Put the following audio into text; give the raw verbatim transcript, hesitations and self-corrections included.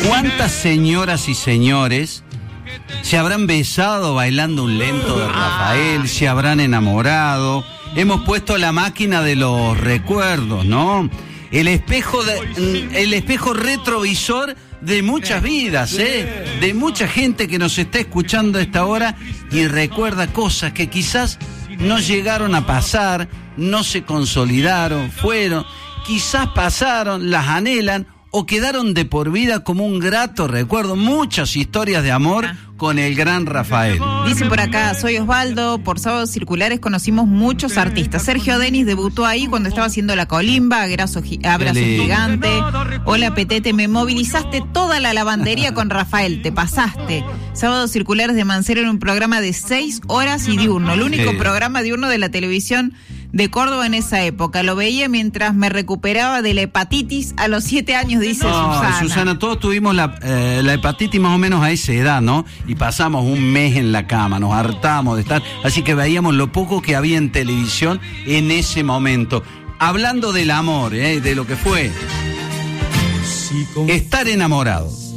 ¿Cuántas señoras y señores se habrán besado bailando un lento de Rafael? Se habrán enamorado. Hemos puesto la máquina de los recuerdos, ¿no? El espejo, de, el espejo retrovisor de muchas vidas, ¿eh? De mucha gente que nos está escuchando a esta hora y recuerda cosas que quizás no llegaron a pasar, no se consolidaron, fueron, quizás pasaron, las anhelan o quedaron de por vida como un grato recuerdo. Muchas historias de amor con el gran Rafael. Dicen por acá, soy Osvaldo, por Sábados Circulares conocimos muchos artistas. Sergio Denis debutó ahí cuando estaba haciendo La Colimba, Abrazo, abrazo Gigante. Hola Petete, me movilizaste toda la lavandería con Rafael, te pasaste. Sábados Circulares de Mancera era un programa de seis horas y diurno, el único sí. programa diurno de la televisión de Córdoba en esa época. Lo veía mientras me recuperaba de la hepatitis a los siete años, dice no, Susana. Susana, todos tuvimos la, eh, la hepatitis más o menos a esa edad, ¿no? Y pasamos un mes en la cama, nos hartamos de estar, así que veíamos lo poco que había en televisión en ese momento. Hablando del amor, ¿eh? De lo que fue estar enamorado.